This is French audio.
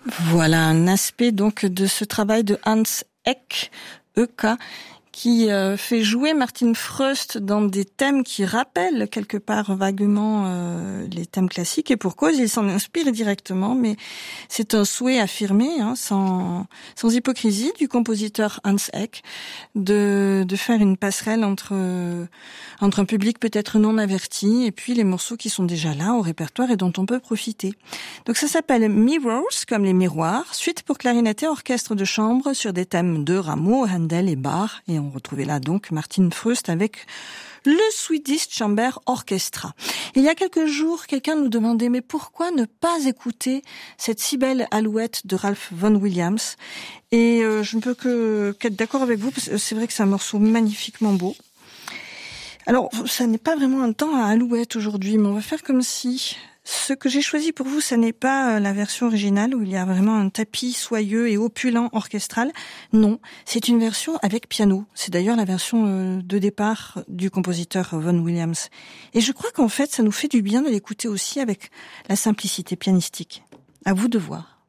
Voilà un aspect donc de ce travail de Hans Eck, EK, qui fait jouer Martin Freust dans des thèmes qui rappellent quelque part vaguement les thèmes classiques, et pour cause, il s'en inspire directement, mais c'est un souhait affirmé, sans hypocrisie, du compositeur Hans Eck, de faire une passerelle entre un public peut-être non averti et puis les morceaux qui sont déjà là au répertoire et dont on peut profiter. Donc ça s'appelle Mirrors, comme les miroirs, suite pour clarinette et orchestre de chambre sur des thèmes de Rameau, Handel et Bach, et on retrouvait là donc Martin Freust avec le Swedish Chamber Orchestra. Il y a quelques jours, quelqu'un nous demandait mais pourquoi ne pas écouter cette si belle Alouette de Ralph Vaughan Williams, et je ne peux qu'être d'accord avec vous, parce que c'est vrai que c'est un morceau magnifiquement beau. Alors, ça n'est pas vraiment un temps à Alouette aujourd'hui, mais on va faire comme si. Ce que j'ai choisi pour vous, ça n'est pas la version originale où il y a vraiment un tapis soyeux et opulent orchestral. Non, c'est une version avec piano. C'est d'ailleurs la version de départ du compositeur Vaughan Williams. Et je crois qu'en fait, ça nous fait du bien de l'écouter aussi avec la simplicité pianistique. À vous de voir.